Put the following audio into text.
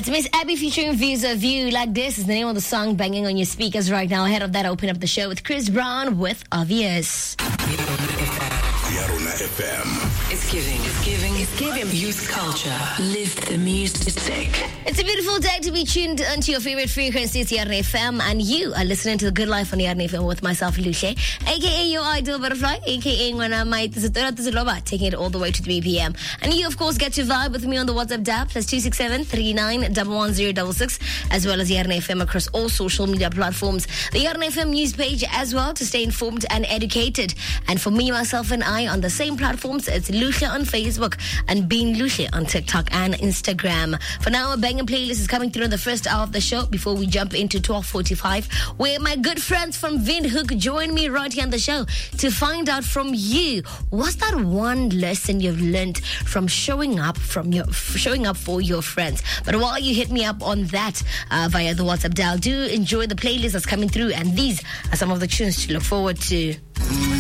It's Miss Abby featuring Views of You Like This is the name of the song banging on your speakers right now. Ahead of that, I open up the show with Chris Brown with Obvious. Yarona FM. It's giving youth culture. Live the music. It's a beautiful day to be tuned into your favorite frequency. It's Yarona FM, and you are listening to The Good Life on Yarona FM with myself, Lucia, aka your ideal butterfly, aka when I might taking it all the way to 3 p.m. And you, of course, get to vibe with me on the WhatsApp DAP +267 39 11066, as well as Yarona FM across all social media platforms. The Yarona FM news page as well to stay informed and educated. And for me, myself, and I on the same platforms, it's Lucia on Facebook and Being Lucia on TikTok and Instagram. For now, a banging playlist is coming through in the first hour of the show before we jump into 12:45, where my good friends from Windhoek join me right here on the show to find out from you, what's that one lesson you've learned from showing up for your friends? But while you hit me up on that via the WhatsApp dial, do enjoy the playlist that's coming through, and these are some of the tunes to look forward to.